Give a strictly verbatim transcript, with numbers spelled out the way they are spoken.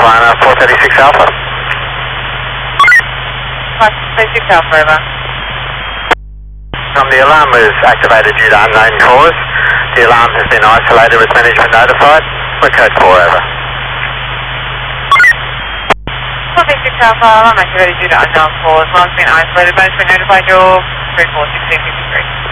Atlanta, four thirty-six Alpha. four thirty-six Alpha, over. Um, the alarm was activated due to unknown cause. The alarm has been isolated with management notified. We're code four, over. four thirty-six Alpha, alarm activated due to unknown cause. Alarm's been isolated. Management notified your three four sixteen fifty-three.